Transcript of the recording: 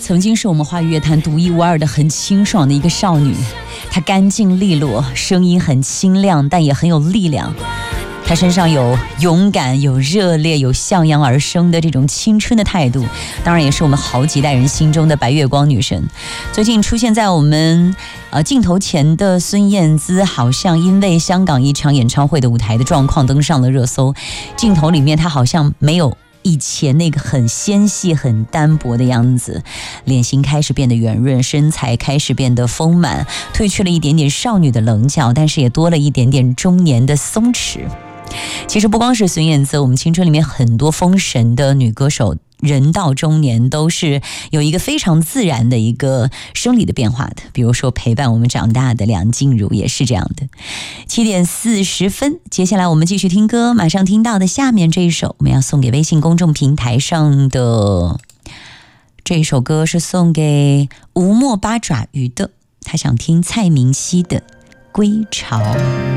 曾经是我们华语乐坛独一无二的很清爽的一个少女，她干净利落，声音很清亮，但也很有力量。她身上有勇敢，有热烈，有向阳而生的这种青春的态度，当然也是我们好几代人心中的白月光女神。最近出现在我们镜头前的孙燕姿，好像因为香港一场演唱会的舞台的状况登上了热搜。镜头里面她好像没有以前那个很纤细很单薄的样子，脸型开始变得圆润，身材开始变得丰满，褪去了一点点少女的棱角，但是也多了一点点中年的松弛。其实不光是孙燕姿，我们青春里面很多封神的女歌手，人到中年都是有一个非常自然的一个生理的变化的。比如说陪伴我们长大的梁静茹也是这样的。7:40，接下来我们继续听歌，马上听到的下面这一首，我们要送给微信公众平台上的这一首歌是送给吴莫八爪鱼的，他想听蔡明熙的《归巢》。